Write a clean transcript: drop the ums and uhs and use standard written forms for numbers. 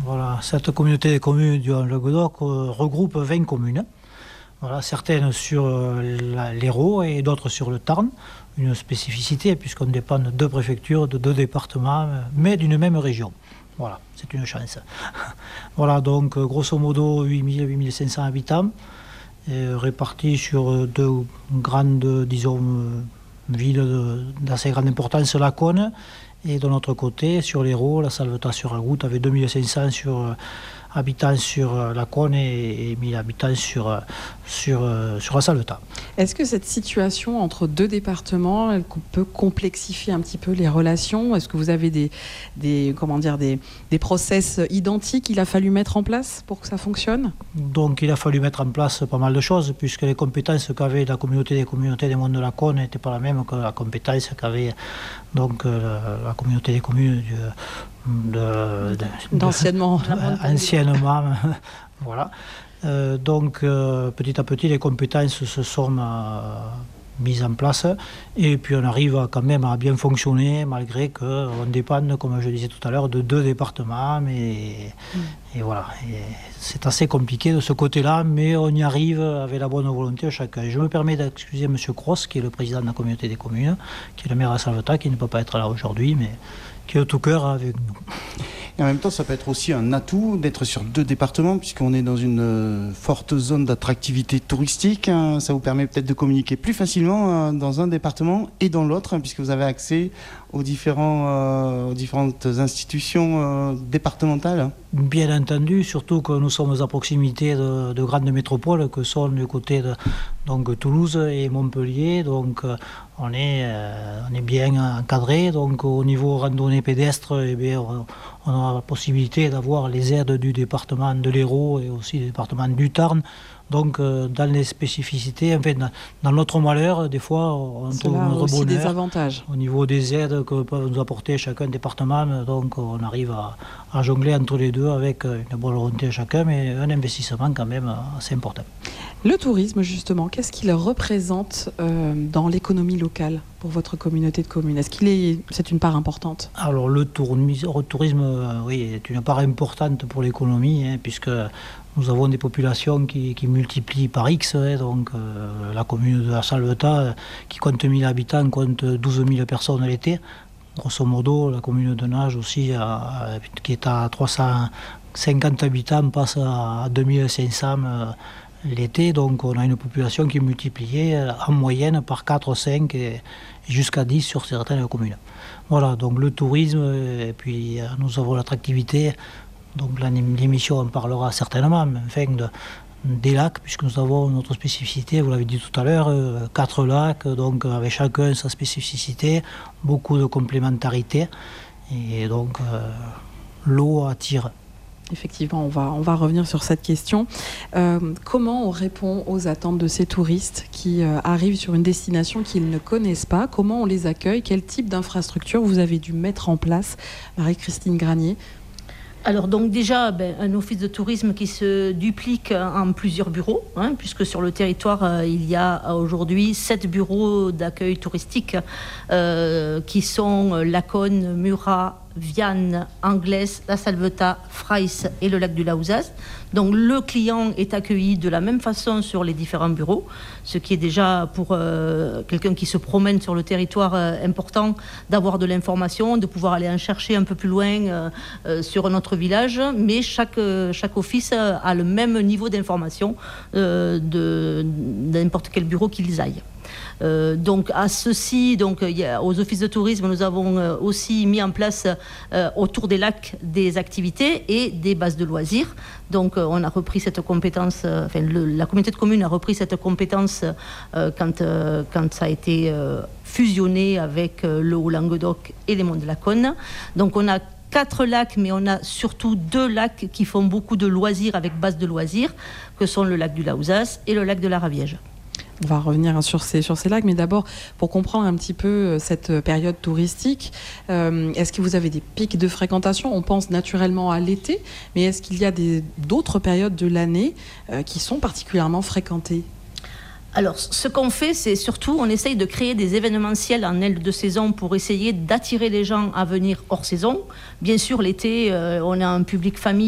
Voilà, cette communauté des communes du Languedoc regroupe 20 communes. Voilà, certaines sur l'Hérault et d'autres sur le Tarn. Une spécificité puisqu'on dépend de 2 préfectures, de 2 départements, mais d'une même région. Voilà, c'est une chance. Voilà, donc grosso modo 8 500 habitants, répartis sur 2 grandes, villes d'assez grande importance, Laconne, et de notre côté, sur l'Hérault, la Salvetat-sur-Algout avait 2500 habitants sur Laconne et 1000 habitants sur la Salvetat. Est-ce que cette situation entre 2 départements, elle peut complexifier un petit peu les relations ? Est-ce que vous avez des process identiques qu'il a fallu mettre en place pour que ça fonctionne ? Donc il a fallu mettre en place pas mal de choses, puisque les compétences qu'avait la communauté des communautés des monts de Laconne n'étaient pas la même que la compétence qu'avait donc la communauté des communes d'anciennement. Anciennement, voilà. Donc petit à petit les compétences se sont mises en place et puis on arrive quand même à bien fonctionner malgré qu'on dépende, comme je disais tout à l'heure, de 2 départements, et voilà. Et c'est assez compliqué de ce côté-là, mais on y arrive avec la bonne volonté de chacun. Je me permets d'excuser M. Cross, qui est le président de la communauté des communes, qui est le maire de Salvetat, qui ne peut pas être là aujourd'hui, mais qui est au tout cœur avec nous. Et en même temps, ça peut être aussi un atout d'être sur 2 départements, puisqu'on est dans une forte zone d'attractivité touristique. Ça vous permet peut-être de communiquer plus facilement dans un département et dans l'autre, puisque vous avez accès aux différentes institutions départementales. Bien entendu, surtout que nous sommes à proximité de grandes métropoles que sont du côté de Toulouse et Montpellier, donc on est bien encadré. Donc au niveau randonnée pédestre, on a la possibilité d'avoir les aides du département de l'Hérault et aussi du département du Tarn. Donc dans les spécificités, en fait, dans notre malheur, des fois on trouve notre bonheur. Des avantages. Au niveau des aides que peuvent nous apporter chacun département, donc on arrive à jongler entre les deux avec une bonne volonté de chacun, mais un investissement quand même assez important. Le tourisme, justement, qu'est-ce qu'il représente dans l'économie locale pour votre communauté de communes ? Est-ce c'est une part importante ? Alors le tourisme, oui, est une part importante pour l'économie, puisque nous avons des populations qui multiplient par X. Donc la commune de la Salvetat, qui compte 1000 habitants, compte 12 000 personnes l'été. Grosso modo, la commune de Nage aussi, qui est à 350 habitants, passe à 2500 l'été. Donc on a une population qui est multipliée en moyenne par 4, 5 et jusqu'à 10 sur certaines communes. Voilà, donc le tourisme, et puis nous avons l'attractivité. Donc l'émission en parlera certainement, mais enfin des lacs, puisque nous avons notre spécificité, vous l'avez dit tout à l'heure, 4 lacs, donc avec chacun sa spécificité, beaucoup de complémentarité, et donc l'eau attire. Effectivement, on va revenir sur cette question. Comment on répond aux attentes de ces touristes qui arrivent sur une destination qu'ils ne connaissent pas ? Comment on les accueille ? Quel type d'infrastructure vous avez dû mettre en place, Marie-Christine Granier ? Alors donc déjà, un office de tourisme qui se duplique en plusieurs bureaux, puisque sur le territoire, il y a aujourd'hui 7 bureaux d'accueil touristique qui sont Laconne, Murat, Vianne, Angles, La Salvetat, Fraïs et le lac du Laouzaz. Donc le client est accueilli de la même façon sur les différents bureaux, ce qui est déjà pour quelqu'un qui se promène sur le territoire important d'avoir de l'information, de pouvoir aller en chercher un peu plus loin sur notre village, mais chaque office a le même niveau d'information de n'importe quel bureau qu'ils aillent. Donc à ceci, aux offices de tourisme, nous avons aussi mis en place autour des lacs des activités et des bases de loisirs. Donc on a repris cette compétence, la communauté de communes a repris cette compétence quand ça a été fusionné avec le Haut-Languedoc et les monts de Laconne. Donc on a 4 lacs, mais on a surtout 2 lacs qui font beaucoup de loisirs avec base de loisirs, que sont le lac du Laouzaz et le lac de la Raviège. On va revenir sur ces lacs, mais d'abord, pour comprendre un petit peu cette période touristique, est-ce que vous avez des pics de fréquentation ? On pense naturellement à l'été, mais est-ce qu'il y a d'autres périodes de l'année qui sont particulièrement fréquentées ? Alors, ce qu'on fait, c'est surtout, on essaye de créer des événementiels en aile de saison pour essayer d'attirer les gens à venir hors saison. Bien sûr, l'été, on a un public famille